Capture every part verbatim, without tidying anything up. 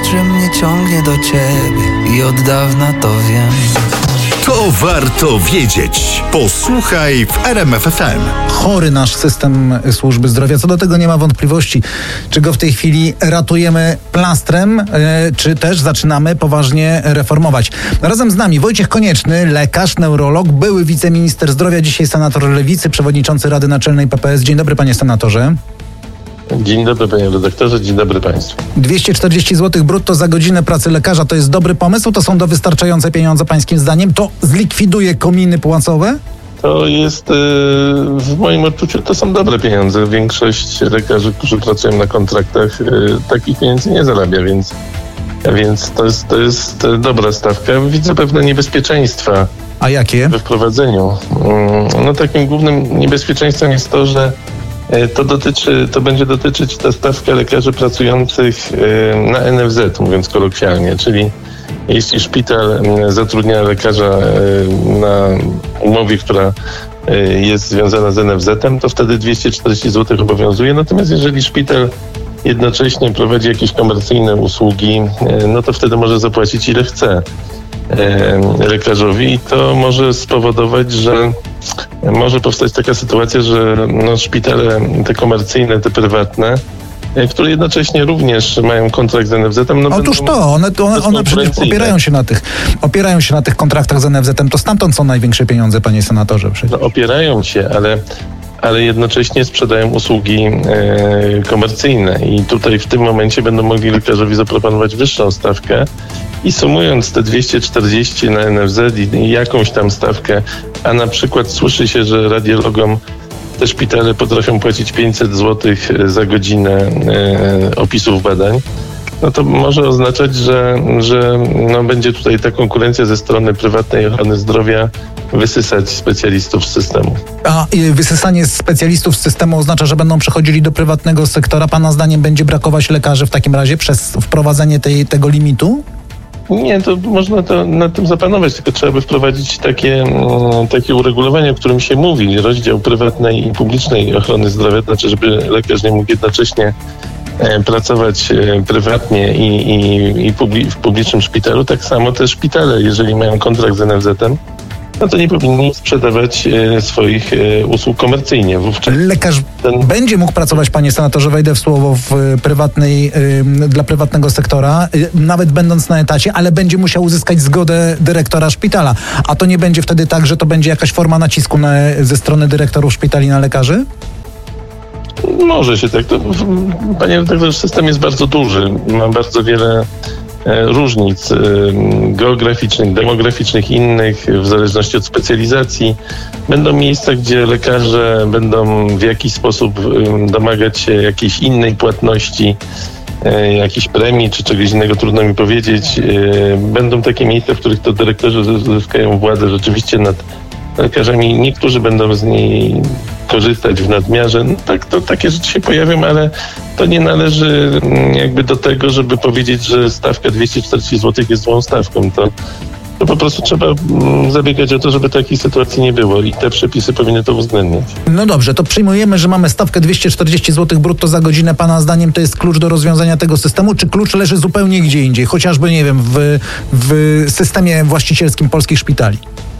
że mnie ciągnie do ciebie i od dawna to wiem. To warto wiedzieć. Posłuchaj w R M F F M. Chory nasz system służby zdrowia. Co do tego nie ma wątpliwości. Czy go w tej chwili ratujemy plastrem, yy, czy też zaczynamy poważnie reformować. Razem z nami Wojciech Konieczny, lekarz, neurolog, były wiceminister zdrowia, dzisiaj senator Lewicy, przewodniczący Rady Naczelnej P P S. Dzień dobry, panie senatorze. Dzień dobry, panie redaktorze, dzień dobry państwu. dwieście czterdzieści złotych brutto za godzinę pracy lekarza to jest dobry pomysł? To są to wystarczające pieniądze pańskim zdaniem? To zlikwiduje kominy płacowe? To jest, w moim odczuciu, to są dobre pieniądze. Większość lekarzy, którzy pracują na kontraktach, takich pieniędzy nie zarabia, więc, więc to, jest, to jest dobra stawka. Widzę pewne niebezpieczeństwa. A jakie? We wprowadzeniu. No takim głównym niebezpieczeństwem jest to, że To dotyczy, to będzie dotyczyć ta stawka lekarzy pracujących na N F Z, mówiąc kolokwialnie, czyli jeśli szpital zatrudnia lekarza na umowie, która jest związana z N F Z-em, to wtedy dwieście czterdzieści złotych obowiązuje. Natomiast jeżeli szpital jednocześnie prowadzi jakieś komercyjne usługi, no to wtedy może zapłacić ile chce lekarzowi i to może spowodować, że może powstać taka sytuacja, że no, szpitale te komercyjne, te prywatne, które jednocześnie również mają kontrakt z N F Z-em. No Otóż to, one, to one, one przecież opierają się na tych, opierają się na tych kontraktach z N F Z-em. To stamtąd są największe pieniądze, panie senatorze. Przecież. No, opierają się, ale, ale jednocześnie sprzedają usługi e, komercyjne i tutaj w tym momencie będą mogli lekarzowi zaproponować wyższą stawkę i sumując te dwieście czterdzieści na N F Z i jakąś tam stawkę, a na przykład słyszy się, że radiologom te szpitale potrafią płacić pięćset złotych za godzinę e, opisów badań, no to może oznaczać, że, że no będzie tutaj ta konkurencja ze strony prywatnej ochrony zdrowia wysysać specjalistów z systemu. A wysysanie specjalistów z systemu oznacza, że będą przechodzili do prywatnego sektora. Pana zdaniem będzie brakować lekarzy w takim razie przez wprowadzenie tej, tego limitu? Nie, to można to, nad tym zapanować, tylko trzeba by wprowadzić takie, takie uregulowanie, o którym się mówi, rozdział prywatnej i publicznej ochrony zdrowia, to znaczy, żeby lekarz nie mógł jednocześnie pracować prywatnie i, i, i publi- w publicznym szpitalu. Tak samo te szpitale, jeżeli mają kontrakt z N F Z-em, no to nie powinni sprzedawać e, swoich e, usług komercyjnie. Wówczas lekarz ten... będzie mógł pracować, panie senatorze, wejdę w słowo, w prywatnej, y, dla prywatnego sektora, y, nawet będąc na etacie, ale będzie musiał uzyskać zgodę dyrektora szpitala. A to nie będzie wtedy tak, że to będzie jakaś forma nacisku na, ze strony dyrektorów szpitali na lekarzy? Może się tak. To, panie redaktorze, system jest bardzo duży. Ma bardzo wiele różnic geograficznych, demograficznych, innych, w zależności od specjalizacji. Będą miejsca, gdzie lekarze będą w jakiś sposób domagać się jakiejś innej płatności, jakiejś premii czy czegoś innego, trudno mi powiedzieć. Będą takie miejsca, w których to dyrektorzy zyskają władzę rzeczywiście nad lekarzami. Niektórzy będą z niej korzystać w nadmiarze. No tak, to takie rzeczy się pojawią, ale to nie należy jakby do tego, żeby powiedzieć, że stawka dwieście czterdzieści złotych jest złą stawką. To, to po prostu trzeba zabiegać o to, żeby takiej sytuacji nie było i te przepisy powinny to uwzględniać. No dobrze, to przyjmujemy, że mamy stawkę dwieście czterdzieści złotych brutto za godzinę. Pana zdaniem to jest klucz do rozwiązania tego systemu, czy klucz leży zupełnie gdzie indziej? Chociażby, nie wiem, w, w systemie właścicielskim polskich szpitali.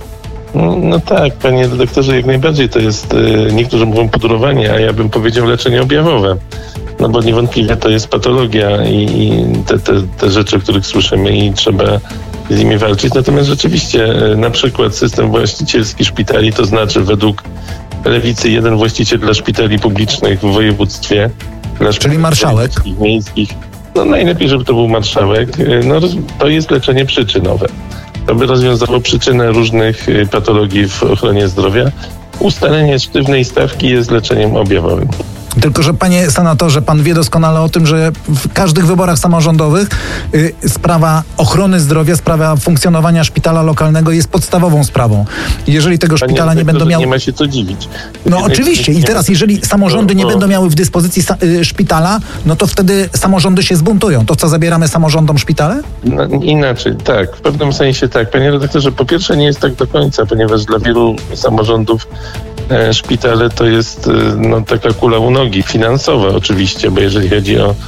No tak, panie redaktorze, jak najbardziej to jest, niektórzy mówią pudrowanie, a ja bym powiedział leczenie objawowe. No bo niewątpliwie to jest patologia i, i te, te, te rzeczy, o których słyszymy i trzeba z nimi walczyć. Natomiast rzeczywiście na przykład system właścicielski szpitali, to znaczy według Lewicy jeden właściciel dla szpitali publicznych w województwie. Dla Czyli marszałek? Miejskich. No najlepiej, żeby to był marszałek. No to jest leczenie przyczynowe. To by rozwiązało przyczynę różnych patologii w ochronie zdrowia. Ustalenie sztywnej stawki jest leczeniem objawowym. Tylko że panie senatorze, pan wie doskonale o tym, że w każdych wyborach samorządowych y, sprawa ochrony zdrowia, sprawa funkcjonowania szpitala lokalnego jest podstawową sprawą. Jeżeli tego Panie szpitala nie będą miały... Nie ma się co dziwić. No oczywiście i teraz jeżeli samorządy nie będą miały w dyspozycji sa- y, szpitala, no to wtedy samorządy się zbuntują. To co, zabieramy samorządom szpitale? No, inaczej, tak. W pewnym sensie tak. Panie redaktorze, po pierwsze nie jest tak do końca, ponieważ dla wielu samorządów e, szpitale to jest e, no, taka kula u nogi finansowa oczywiście, bo jeżeli chodzi o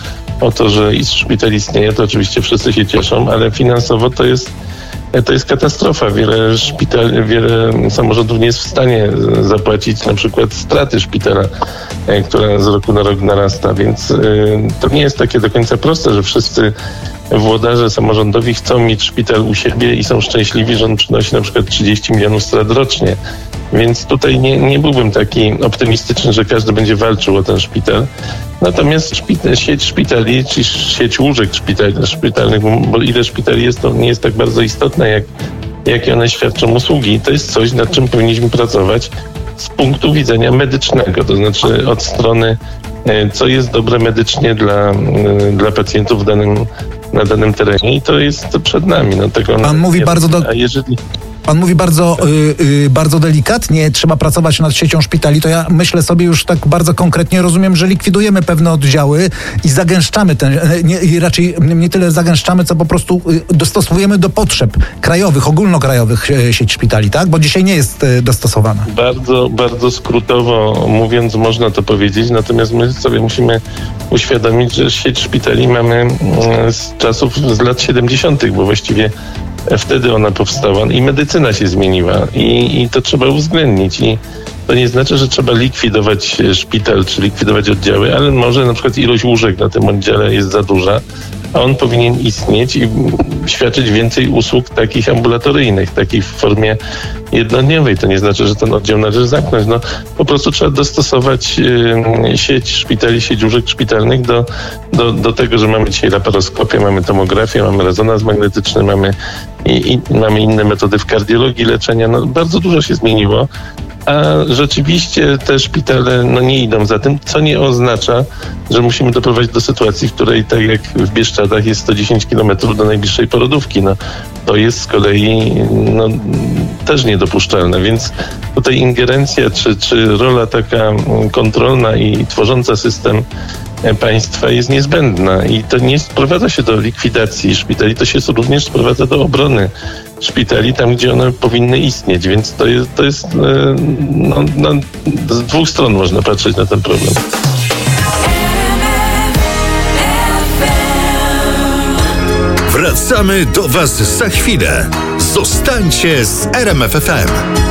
o to, że szpital istnieje, to oczywiście wszyscy się cieszą, ale finansowo to jest To jest katastrofa. Wiele szpitali, wiele samorządów nie jest w stanie zapłacić na przykład straty szpitala, która z roku na rok narasta, więc to nie jest takie do końca proste, że wszyscy włodarze samorządowi chcą mieć szpital u siebie i są szczęśliwi, że on przynosi na przykład trzydzieści milionów strat rocznie. Więc tutaj nie, nie byłbym taki optymistyczny, że każdy będzie walczył o ten szpital. Natomiast szpital, sieć szpitali, czy sieć łóżek szpital, szpitalnych, bo ile szpitali jest, to nie jest tak bardzo istotne, jak, jakie one świadczą usługi. To jest coś, nad czym powinniśmy pracować z punktu widzenia medycznego, to znaczy od strony, co jest dobre medycznie dla, dla pacjentów w danym, na danym terenie i to jest przed nami. No, tego Pan mówi nie, bardzo do... A jeżeli... Pan mówi bardzo, y, y, bardzo delikatnie, trzeba pracować nad siecią szpitali, to ja myślę sobie już tak bardzo konkretnie, rozumiem, że likwidujemy pewne oddziały i zagęszczamy ten, nie, i raczej nie tyle zagęszczamy, co po prostu y, dostosowujemy do potrzeb krajowych, ogólnokrajowych y, sieć szpitali, tak? Bo dzisiaj nie jest y, dostosowana. Bardzo, bardzo skrótowo mówiąc można to powiedzieć, natomiast my sobie musimy uświadomić, że sieć szpitali mamy y, z czasów, z lat siedemdziesiątych, bo właściwie wtedy ona powstała i medycyna się zmieniła i, i to trzeba uwzględnić i to nie znaczy, że trzeba likwidować szpital czy likwidować oddziały, ale może na przykład ilość łóżek na tym oddziale jest za duża, a on powinien istnieć i świadczyć więcej usług takich ambulatoryjnych, takich w formie jednodniowej. To nie znaczy, że ten oddział należy zamknąć. No, po prostu trzeba dostosować y, sieć szpitali, sieć łóżek szpitalnych do, do, do tego, że mamy dzisiaj laparoskopię, mamy tomografię, mamy rezonans magnetyczny, mamy, i, i, mamy inne metody w kardiologii leczenia. No, bardzo dużo się zmieniło. A rzeczywiście te szpitale no, nie idą za tym, co nie oznacza, że musimy doprowadzić do sytuacji, w której tak jak w Bieszczadach jest sto dziesięć kilometrów do najbliższej porodówki. No, to jest z kolei no, też niedopuszczalne, więc tutaj ingerencja czy, czy rola taka kontrolna i tworząca system państwa jest niezbędna i to nie sprowadza się do likwidacji szpitali, to się również sprowadza do obrony szpitali tam, gdzie one powinny istnieć, więc to jest, to jest no, no, z dwóch stron można patrzeć na ten problem. Wracamy do Was za chwilę. Zostańcie z R M F F M.